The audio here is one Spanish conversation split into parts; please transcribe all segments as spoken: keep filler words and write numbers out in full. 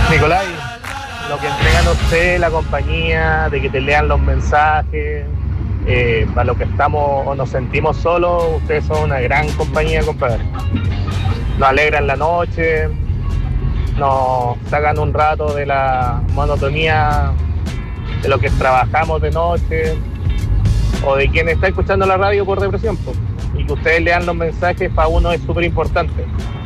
Nicolai, lo que entregan ustedes, la compañía, de que te lean los mensajes, eh, para los que estamos o nos sentimos solos, ustedes son una gran compañía, compadre. Nos alegran la noche, nos sacan un rato de la monotonía de lo que trabajamos de noche, o de quien está escuchando la radio por depresión, pues. Y que ustedes lean los mensajes para uno es súper importante.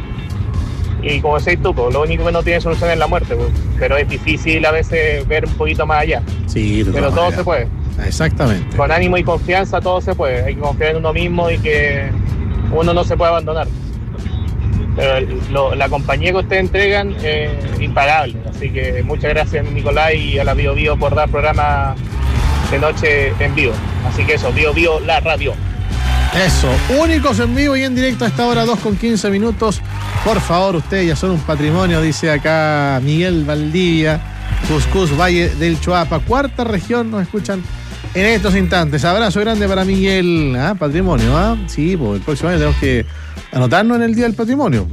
Y como decís tú, pues, lo único que no tiene solución es la muerte, pues. Pero es difícil a veces ver un poquito más allá. Sí, pero todo manera. se puede. Exactamente. Con ánimo y confianza todo se puede. Hay que confiar en uno mismo y que uno no se puede abandonar. Pero el, lo, la compañía que ustedes entregan es eh, impagable. Así que muchas gracias, Nicolás, y a la Bio Bio por dar programa de noche en vivo. Así que eso, Bio Bio, la radio. Eso, únicos en vivo y en directo a esta hora, dos con quince minutos. Por favor, ustedes ya son un patrimonio, dice acá Miguel Valdivia, Cuscús, Valle del Choapa, cuarta región, nos escuchan en estos instantes. Abrazo grande para Miguel. ¿Ah? Patrimonio, ¿ah? Sí, pues el próximo año tenemos que anotarnos en el Día del Patrimonio.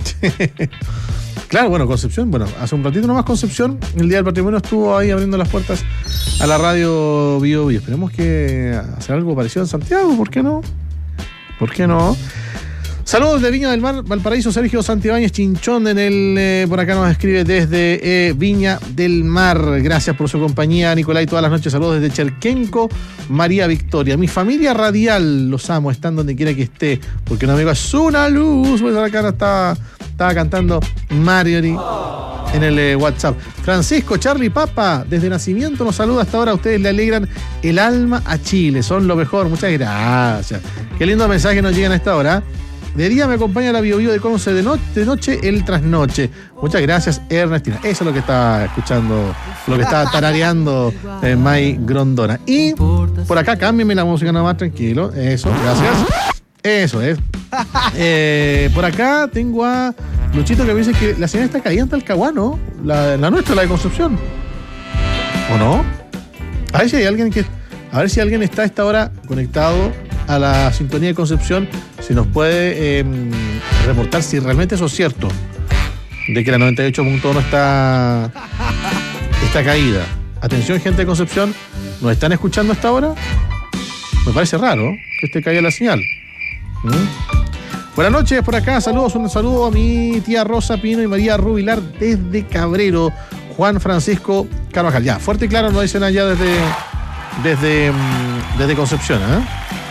Claro, bueno, Concepción, bueno, hace un ratito nomás Concepción, el Día del Patrimonio estuvo ahí abriendo las puertas a la radio Bio Bio. Esperemos que hacer algo parecido en Santiago, ¿por qué no? ¿Por qué no? Saludos de Viña del Mar, Valparaíso, Sergio Santibáñez Chinchón en el, eh, por acá nos escribe desde eh, Viña del Mar. Gracias por su compañía, Nicolai, todas las noches. Saludos desde Cherquenco, María Victoria. Mi familia radial, los amo, están donde quiera que esté, porque un amigo es una luz. Pues acá estaba, estaba cantando Marjorie en el eh, WhatsApp. Francisco, Charlie Papa, desde nacimiento nos saluda hasta ahora. Ustedes le alegran el alma a Chile, son lo mejor. Muchas gracias. Qué lindo mensaje nos llegan a esta hora. De día me acompaña la Bio Bio de Conce, de, no, de noche el trasnoche. Muchas gracias, Ernestina. Eso es lo que está escuchando, lo que está tarareando eh, May Grondona. Y por acá, cámbiame la música nada más, tranquilo. Eso, gracias. Eso es. Eh, por acá tengo a Luchito que me dice que la señal está caída en Talcahuano, la, la nuestra, la de Concepción. ¿O no? A ver si hay alguien que. A ver si alguien está a esta hora conectado a la sintonía de Concepción, si nos puede eh, reportar si realmente eso es cierto, de que la noventa y ocho punto uno está, está caída. Atención, gente de Concepción, ¿nos están escuchando hasta ahora? Me parece raro que esté caída la señal. ¿Mm? Buenas noches por acá, saludos, un saludo a mi tía Rosa Pino y María Rubilar desde Cabrero, Juan Francisco Carvajal. Ya, fuerte y claro nos dicen allá desde, desde, desde Concepción, ¿eh?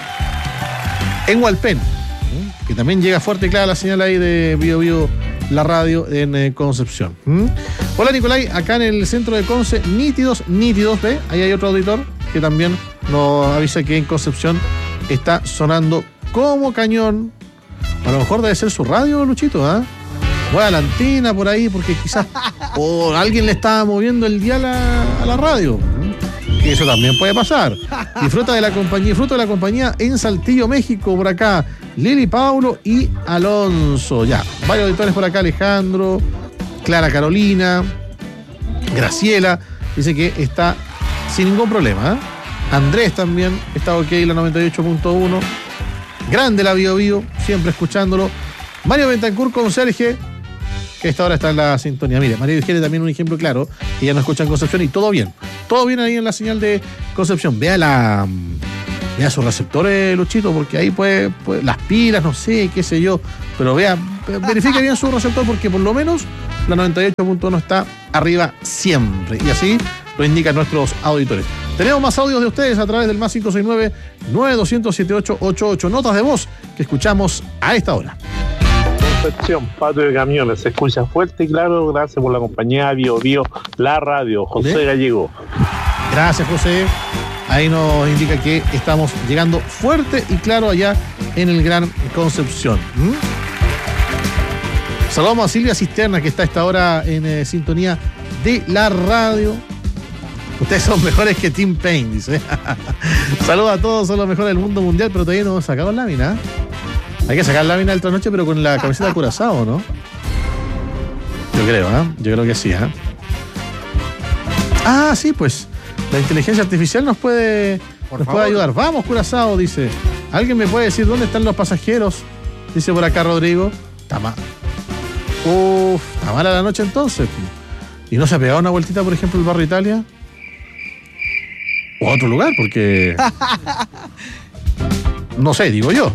En Hualpén, que también llega fuerte y clara la señal ahí de Bio Bio, la radio en eh, Concepción. ¿Mm? Hola Nicolai, acá en el centro de Conce, nítidos, nítidos, ¿ve? Ahí hay otro auditor que también nos avisa que en Concepción está sonando como cañón. A lo mejor debe ser su radio, Luchito, ¿ah? ¿eh? Voy a la antena por ahí porque quizás o alguien le estaba moviendo el dial a, a la radio. Que eso también puede pasar. Disfruta de la compañía, disfruta de la compañía en Saltillo, México, por acá. Lili, Paulo y Alonso. Ya, varios auditores por acá, Alejandro, Clara Carolina, Graciela, dice que está sin ningún problema. ¿eh? Andrés también está ok, la noventa y ocho punto uno. Grande la Bio Bio, siempre escuchándolo. Mario Bentancur con Sergio, que esta hora está en la sintonía. Mire, María Virginia también un ejemplo claro. Ella nos escucha en Concepción y todo bien. Todo bien ahí en la señal de Concepción. Vea la... Vea sus receptores, Luchito, porque ahí puede, puede... Las pilas, no sé, qué sé yo. Pero vea, verifique bien su receptor porque por lo menos la noventa y ocho punto uno está arriba siempre. Y así lo indican nuestros auditores. Tenemos más audios de ustedes a través del más cinco seis nueve, nueve dos cero siete ocho ocho ocho. Notas de voz que escuchamos a esta hora. Concepción, patio de camiones, se escucha fuerte y claro. Gracias por la compañía Bio Bio, la radio. José ¿De? Gallego. Gracias, José. Ahí nos indica que estamos llegando fuerte y claro allá en el Gran Concepción. ¿Mm? Saludamos a Silvia Cisterna, que está a esta hora en eh, sintonía de la radio. Ustedes son mejores que Tim Payne, dice. Saludos a todos, son los mejores del mundo mundial, pero todavía no hemos sacado lámina. Hay que sacar lámina del trasnoche, pero con la camiseta de Curazao, ¿no? Yo creo, ¿eh? Yo creo que sí, ¿eh? Ah, sí, pues. La inteligencia artificial nos puede, nos puede ayudar. Vamos, Curazao, dice. ¿Alguien me puede decir dónde están los pasajeros? Dice por acá Rodrigo. Está mal. Uf, está mala la noche entonces. ¿Y no se ha pegado una vueltita, por ejemplo, el barrio Italia? ¿O a otro lugar? Porque... no sé, digo yo.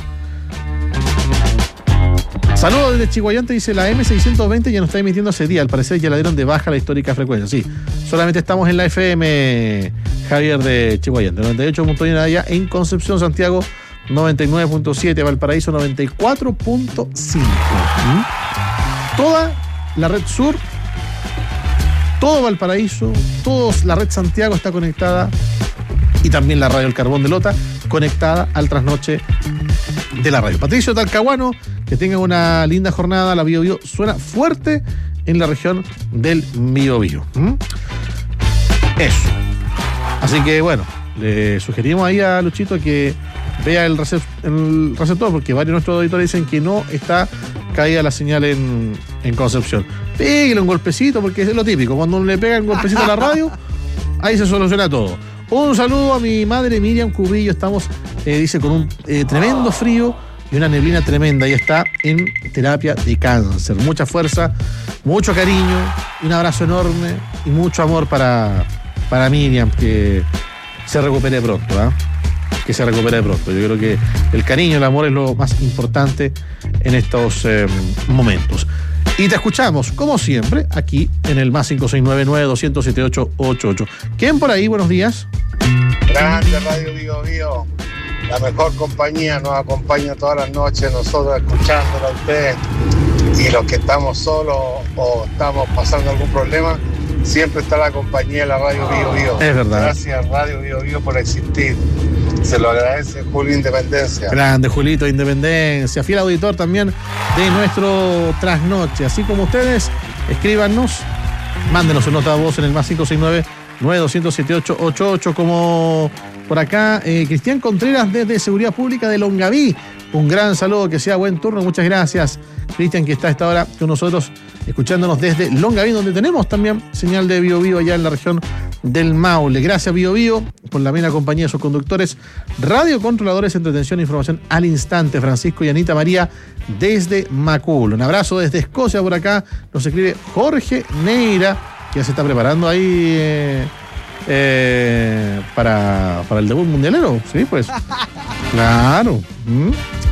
Saludos desde Chihuayante, dice la eme seiscientos veinte ya nos está emitiendo hace día. Al parecer ya la dieron de baja la histórica frecuencia. Sí, solamente estamos en la F M, Javier, de Chihuayante. noventa y ocho punto uno allá en Concepción, Santiago, noventa y nueve punto siete, Valparaíso, noventa y cuatro punto cinco. ¿Mm? Toda la red sur, todo Valparaíso, toda la red Santiago está conectada, y también la radio El Carbón de Lota, conectada al trasnoche de la radio. Patricio Talcahuano, que tengan una linda jornada. La Bio Bio suena fuerte en la región del Bio Bio. ¿Mm? Eso. Así que bueno, le sugerimos ahí a Luchito que vea el, recep- el receptor, porque varios de nuestros auditores dicen que no está caída la señal en, en Concepción. Pégale un golpecito, porque es lo típico. Cuando uno le pega un golpecito a la radio, ahí se soluciona todo. Un saludo a mi madre Miriam Cubillo. Estamos, eh, dice, con un eh, tremendo frío y una neblina tremenda. Y está en terapia de cáncer. Mucha fuerza, mucho cariño, un abrazo enorme y mucho amor para, para Miriam, que se recupere pronto, ¿eh? Que se recupere pronto. Yo creo que el cariño, el amor es lo más importante en estos eh, momentos. Y te escuchamos, como siempre, aquí en el más cinco seis nueve, nueve dos cero siete ocho ocho ocho. ¿Quién por ahí? Buenos días. Grande Radio Bio Bio, la mejor compañía, nos acompaña todas las noches, nosotros escuchándola a ustedes, y los que estamos solos o estamos pasando algún problema, siempre está la compañía de la Radio Bio Bio. Es verdad. Gracias Radio Bio Bio por existir. Se lo agradece Julio Independencia. Grande Julito Independencia, fiel auditor también de nuestro trasnoche. Así como ustedes, escríbanos, mándenos una nota de voz en el más cinco seis nueve, nueve dos cero siete ocho ocho ocho, como por acá eh, Cristian Contreras desde Seguridad Pública de Longaví. Un gran saludo, que sea buen turno. Muchas gracias, Cristian, que está a esta hora con nosotros, escuchándonos desde Longaví, donde tenemos también señal de Bio Bio allá en la región del Maule. Gracias, Bio Bio, por la buena compañía de sus conductores, radiocontroladores, entretención e información al instante, Francisco y Anita María desde Macul. Un abrazo desde Escocia por acá. Nos escribe Jorge Neira, que ya se está preparando ahí eh, eh, para, para el debut mundialero. Sí, pues. Claro. ¿Mm?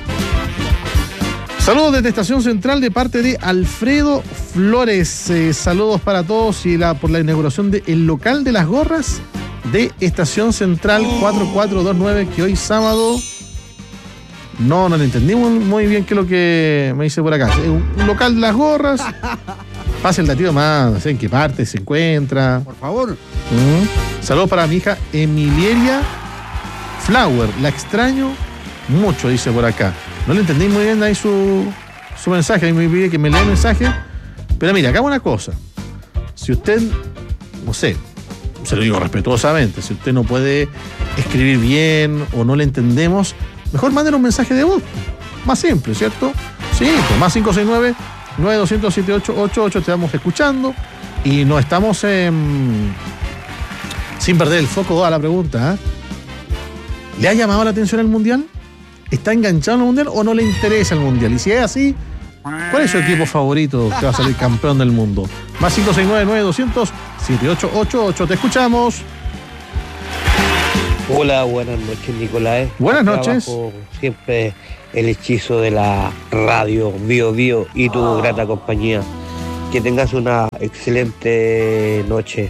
Saludos desde Estación Central de parte de Alfredo Flores. Eh, saludos para todos y la, por la inauguración del local de las gorras de Estación Central cuatro cuatro dos nueve, que hoy sábado... No, no le entendí muy bien qué es lo que me dice por acá. Un, un local de las gorras. Pase el datito más, no sé en qué parte se encuentra. Por favor. Mm. Saludos para mi hija Emilia Flower. La extraño mucho, dice por acá. No le entendí muy bien ahí su, su mensaje. Ahí me pide que me lea el mensaje. Pero mira, hagamos una cosa. Si usted, no sé, se lo digo respetuosamente, si usted no puede escribir bien o no le entendemos, mejor manden un mensaje de voz. Más simple, ¿cierto? Sí, pues más cinco seis nueve, nueve dos cero siete ocho ocho ocho, te vamos escuchando y no estamos eh, sin perder el foco a la pregunta. ¿eh? ¿Le ha llamado la atención el Mundial? ¿Está enganchado en el Mundial o no le interesa el Mundial? Y si es así, ¿cuál es su equipo favorito que va a salir campeón del mundo? Más cinco seis nueve, nueve dos cero siete ocho ocho ocho. Te escuchamos. Hola, buenas noches, Nicolás. Buenas Acá noches. abajo, siempre el hechizo de la radio Bio Bio y tu grata compañía. Que tengas una excelente noche.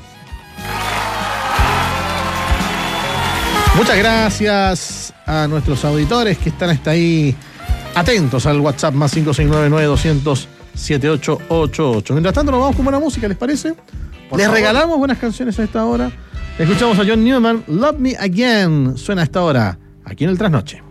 Muchas gracias a nuestros auditores que están hasta ahí atentos al WhatsApp más cinco seis nueve, nueve dos cero siete ocho ocho ocho. Mientras tanto nos vamos con buena música, ¿les parece? Por Les favor. regalamos buenas canciones a esta hora. Escuchamos a John Newman, Love Me Again. Suena a esta hora, aquí en el Trasnoche.